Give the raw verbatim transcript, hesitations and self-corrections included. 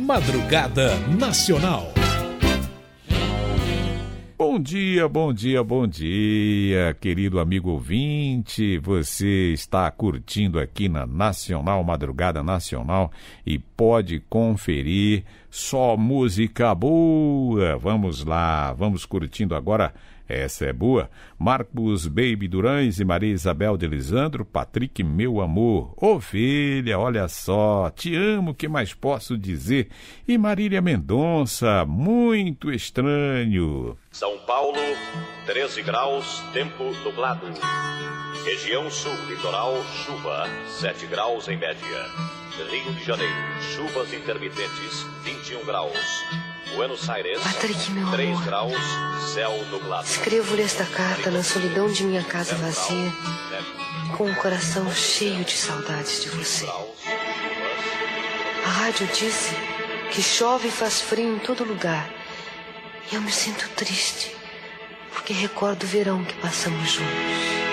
Madrugada Nacional. Bom dia, bom dia, bom dia, querido amigo ouvinte. Você está curtindo aqui na Nacional, Madrugada Nacional, e pode conferir só música boa. Vamos lá, vamos curtindo agora. Essa é boa. Marcos Baby Durães e Maria Isabel de Lisandro, Patrick, meu amor. Ovelha, olha só, te amo, que mais posso dizer? E Marília Mendonça, muito estranho. São Paulo, treze graus, tempo nublado. Região sul, litoral, chuva, sete graus em média. Rio de Janeiro, chuvas intermitentes, vinte e um graus. Buenos Aires, Patrick, meu três amor. graus, céu nublado. Escrevo-lhe esta carta na solidão de minha casa vazia, com o coração cheio de saudades de você. A rádio disse que chove e faz frio em todo lugar. E eu me sinto triste, porque recordo o verão que passamos juntos.